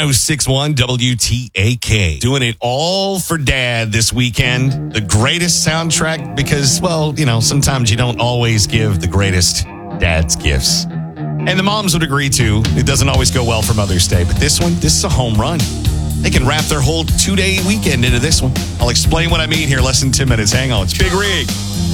1061 WTAK. Doing it all for Dad this weekend. The greatest soundtrack because, well, sometimes you don't always give the greatest dad's gifts. And the moms would agree, too. It doesn't always go well for Mother's Day. But this is a home run. They can wrap their whole 2-day weekend into this one. I'll explain what I mean here less than 10 minutes. Hang on. It's Big Rig.